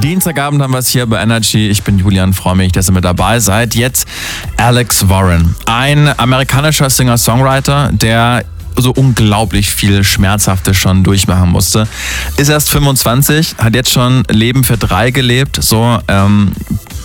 Dienstagabend haben wir es hier bei Energy. Ich bin Julian, freue mich, dass ihr mit dabei seid. Jetzt Alex Warren, ein amerikanischer Singer-Songwriter, der so unglaublich viel Schmerzhaftes schon durchmachen musste. Ist erst 25, hat jetzt schon Leben für 3 gelebt, so